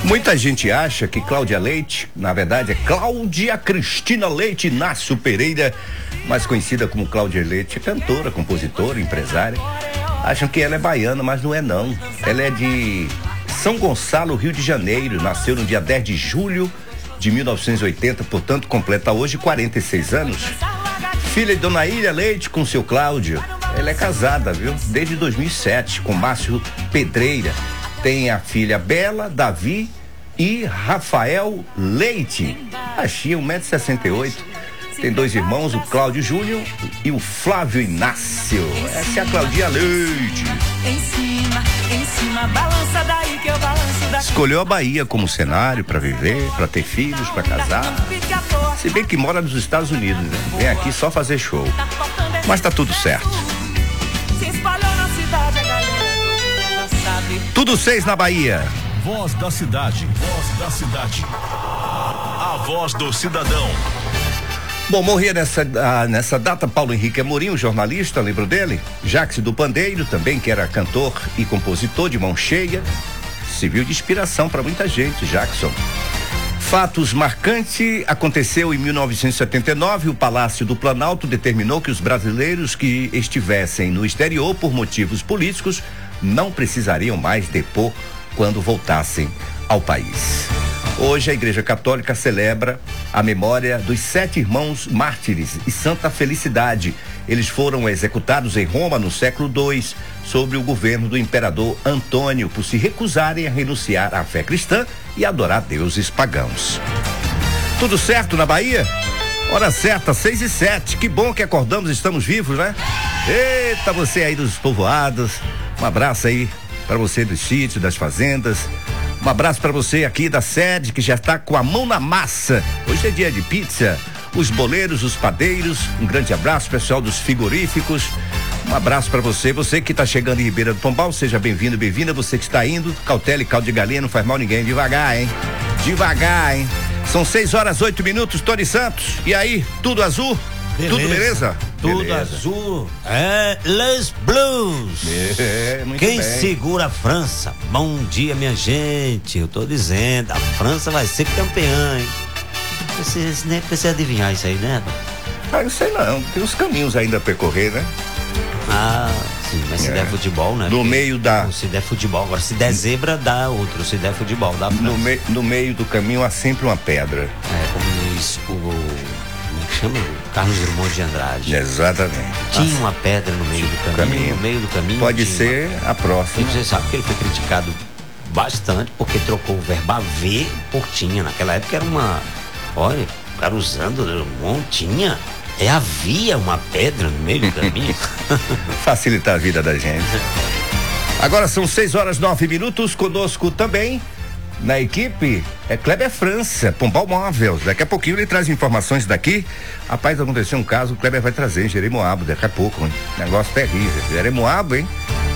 Muita gente acha que Cláudia Leite, na verdade, é Cláudia Cristina Leite Inácio Pereira, mais conhecida como Cláudia Leite, cantora, compositora, empresária. Acham que ela é baiana, mas não é não. Ela é de São Gonçalo, Rio de Janeiro, nasceu no dia 10 de julho de 1980, portanto completa hoje 46 anos. Filha de Dona Ilha Leite com seu Cláudio. Ela é casada, viu? Desde 2007 com Márcio Pedreira. Tem a filha Bela, Davi e Rafael Leite. Baixinha, 1,68 m. Tem dois irmãos, o Cláudio Júnior e o Flávio Inácio. Essa é a Claudinha Leite. Em cima, balança daí que eu balanço daqui. Escolheu a Bahia como cenário para viver, para ter filhos, para casar. Se bem que mora nos Estados Unidos, né? Vem aqui só fazer show. Mas tá tudo certo. Tudo 6 na Bahia. Voz da cidade. Voz da cidade. A voz do cidadão. Bom, morria nessa data Paulo Henrique Amorim, o jornalista, lembro dele? Jacques do Pandeiro, também, que era cantor e compositor de mão cheia. Serviu de inspiração para muita gente, Jackson. Fatos marcantes, aconteceu em 1979, o Palácio do Planalto determinou que os brasileiros que estivessem no exterior por motivos políticos não precisariam mais depor quando voltassem ao país. Hoje a Igreja Católica celebra a memória dos 7 irmãos mártires e Santa Felicidade. Eles foram executados em Roma no século II, sob o governo do imperador Antônio, por se recusarem a renunciar à fé cristã e adorar deuses pagãos. Tudo certo na Bahia? Hora certa, 6h07. Que bom que acordamos, estamos vivos, né? Eita, você aí dos povoados. Um abraço aí para você dos sítios, das fazendas. Um abraço para você aqui da sede que já está com a mão na massa. Hoje é dia de pizza. Os boleiros, os padeiros. Um grande abraço, pessoal dos frigoríficos. Um abraço para você. Você que está chegando em Ribeira do Pombal, seja bem-vindo, bem-vinda. Você que está indo, cautela e caldo de galinha, não faz mal ninguém. Devagar, hein? Devagar, hein? São 6h08. Tony Santos. E aí, tudo azul? Beleza. Tudo beleza? Tudo beleza. azul. É, Les Blues. Muito Quem bem. segura a França? Bom dia, minha gente. Eu tô dizendo, a França vai ser campeã, hein? Você nem precisa adivinhar isso aí, né? Ah, não sei não. Tem uns caminhos ainda a percorrer, né? Ah, sim, mas se der futebol, né? No meio da... Se der futebol, agora se der zebra, dá outro. Se der futebol, dá França. No meio do caminho há sempre uma pedra. É, como isso, como é que chama? Carlos Drummond de Andrade. Exatamente. Tinha uma pedra no meio do caminho. No meio do caminho. Pode ser a próxima. E você sabe que ele foi criticado bastante porque trocou o verbo haver por tinha. Naquela época era uma... Olha, o cara usando tinha. Havia uma pedra no meio do caminho. Facilitar a vida da gente. Agora são 6h09. Conosco também na equipe é Kleber França, Pombal Móvel. Daqui a pouquinho ele traz informações daqui. Rapaz, aconteceu um caso, o Kleber vai trazer em Jeremoabo daqui a pouco, hein? Negócio terrível. Jeremoabo, hein?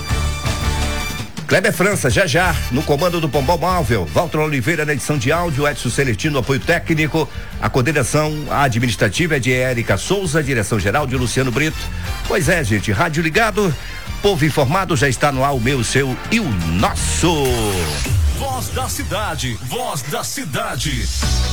Kleber França, já, no comando do Pombal Móvel. Walter Oliveira na edição de áudio, Edson Celestino, apoio técnico. A coordenação administrativa é de Érica Souza, a direção geral de Luciano Brito. Pois é, gente, rádio ligado, povo informado, já está no ar o meu, o seu e o nosso. Voz da cidade, voz da cidade.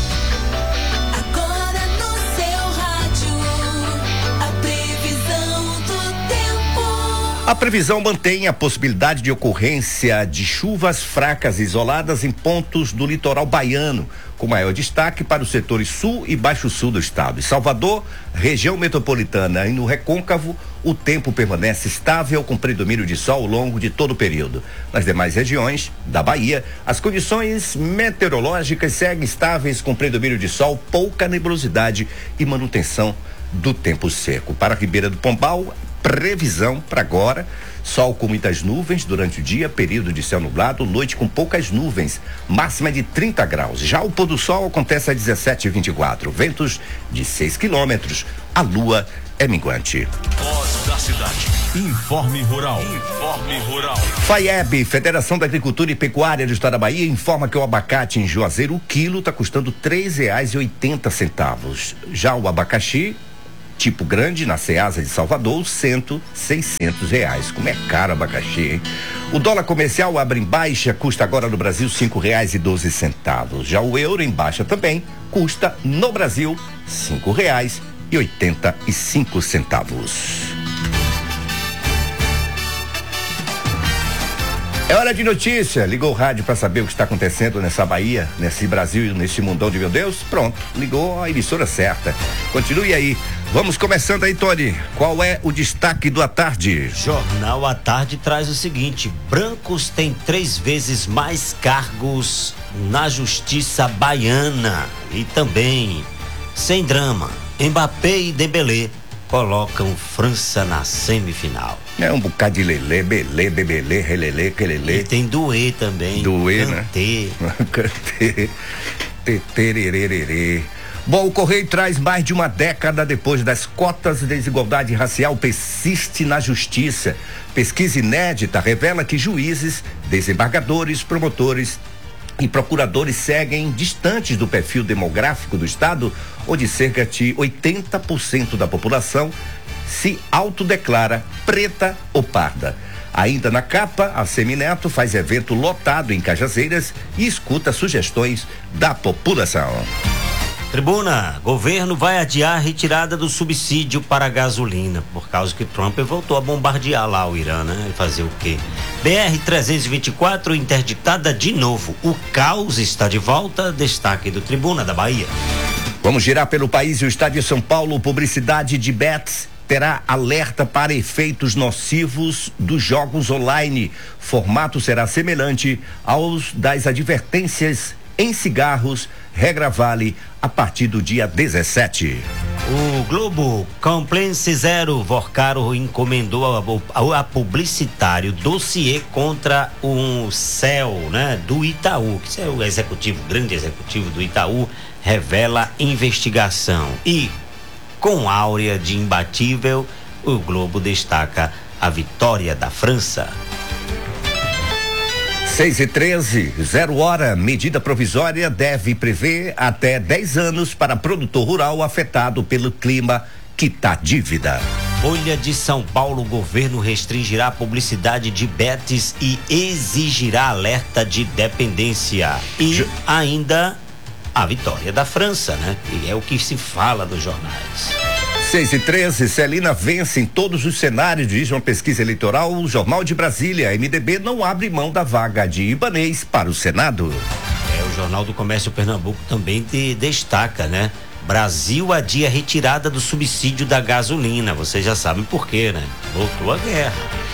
Agora no seu rádio, a previsão do tempo. A previsão mantém a possibilidade de ocorrência de chuvas fracas isoladas em pontos do litoral baiano, com maior destaque para os setores sul e baixo sul do estado. Em Salvador, região metropolitana e no Recôncavo, o tempo permanece estável com predomínio de sol ao longo de todo o período. Nas demais regiões da Bahia, as condições meteorológicas seguem estáveis com predomínio de sol, pouca nebulosidade e manutenção do tempo seco. Para a Ribeira do Pombal, previsão para agora: sol com muitas nuvens durante o dia, período de céu nublado, noite com poucas nuvens, máxima de 30 graus. Já o pôr do sol acontece às 17h24, ventos de 6 quilômetros, a lua é minguante. Voz da cidade. Informe Rural. Informe Rural. FAIEB, Federação da Agricultura e Pecuária do Estado da Bahia, informa que o abacate em Juazeiro, o quilo está custando R$ 3,80. Já o abacaxi tipo grande, na Ceasa de Salvador, R$600. Como é caro abacaxi, hein? O dólar comercial abre em baixa, custa agora no Brasil R$5,12. Já o euro em baixa também, custa no Brasil R$5,85. É hora de notícia. Ligou o rádio para saber o que está acontecendo nessa Bahia, nesse Brasil, nesse mundão de meu Deus? Pronto, ligou a emissora certa. Continue aí. Vamos começando aí, Tony. Qual é o destaque do À Tarde? Jornal À Tarde traz o seguinte: brancos têm 3 vezes mais cargos na justiça baiana. E também, sem drama, Mbappé e Dembélé colocam França na semifinal. É um bocado de lelê, belê, bebelê, relelê, quelelê. E tem duê também. Duê, né? Cantê. Teterererê. Bom, o Correio traz mais de uma década depois das cotas de desigualdade racial persiste na justiça. Pesquisa inédita revela que juízes, desembargadores, promotores e procuradores seguem distantes do perfil demográfico do estado, onde cerca de 80% da população se autodeclara preta ou parda. Ainda na capa, a Semineto faz evento lotado em Cajazeiras e escuta sugestões da população. Tribuna, governo vai adiar a retirada do subsídio para a gasolina, por causa que Trump voltou a bombardear lá o Irã, né? Fazer o quê? BR-324 interditada de novo. O caos está de volta. Destaque do Tribuna da Bahia. Vamos girar pelo país e o estado de São Paulo. Publicidade de bets terá alerta para efeitos nocivos dos jogos online. Formato será semelhante aos das advertências em cigarros. Regra vale a partir do dia 17. O Globo, Compliance Zero, Vorcaro encomendou a publicitário dossiê contra o CEL, né, do Itaú, que é o grande executivo do Itaú, revela investigação. E com áurea de imbatível, o Globo destaca a vitória da França. 6h13, 0 medida provisória deve prever até 10 anos para produtor rural afetado pelo clima quitar dívida. Folha de São Paulo, o governo restringirá a publicidade de bets e exigirá alerta de dependência. E ainda a vitória da França, né? E é o que se fala nos jornais. 6h13, Celina vence em todos os cenários, diz uma pesquisa eleitoral, o Jornal de Brasília. A MDB não abre mão da vaga de Ibanez para o Senado. O Jornal do Comércio Pernambuco também destaca, né? Brasil adia retirada do subsídio da gasolina. Vocês já sabem por quê, né? Voltou a guerra.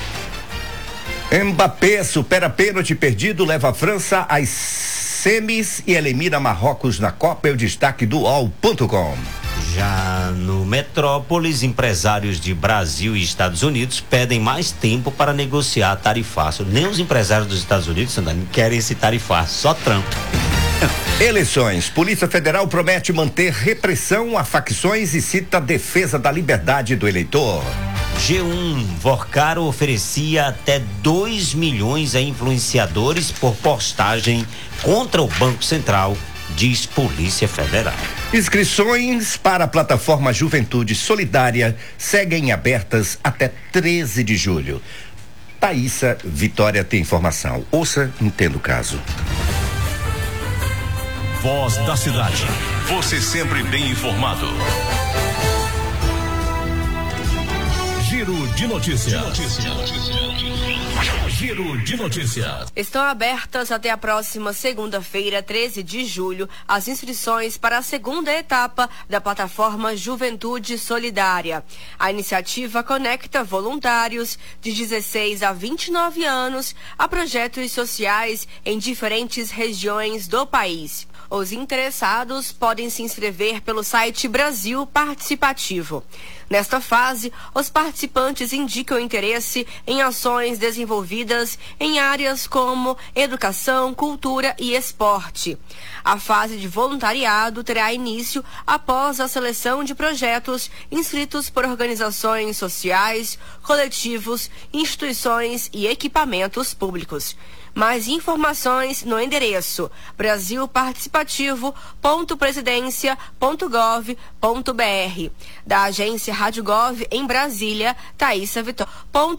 Mbappé supera pênalti perdido, leva a França às semis e elimina Marrocos na Copa. É o destaque do UOL.com. Já no Metrópolis, empresários de Brasil e Estados Unidos pedem mais tempo para negociar tarifaço. Nem os empresários dos Estados Unidos, Sandani, querem esse tarifaço, só Trump. Eleições. Polícia Federal promete manter repressão a facções e cita a defesa da liberdade do eleitor. G1, Vorcaro oferecia até 2 milhões a influenciadores por postagem contra o Banco Central, diz Polícia Federal. Inscrições para a plataforma Juventude Solidária seguem abertas até 13 de julho. Thaísa Vitória tem informação. Ouça, entenda o caso. Voz da cidade. Você sempre bem informado. Giro de notícias. Giro de notícias. Estão abertas até a próxima segunda-feira, 13 de julho, as inscrições para a segunda etapa da plataforma Juventude Solidária. A iniciativa conecta voluntários de 16 a 29 anos a projetos sociais em diferentes regiões do país. Os interessados podem se inscrever pelo site Brasil Participativo. Nesta fase, os participantes indicam interesse em ações desenvolvidas desenvolvidas em áreas como educação, cultura e esporte. A fase de voluntariado terá início após a seleção de projetos inscritos por organizações sociais, coletivos, instituições e equipamentos públicos. Mais informações no endereço brasilparticipativo.presidencia.gov.br. Da agência Rádio Gov em Brasília, Thaísa Vitória.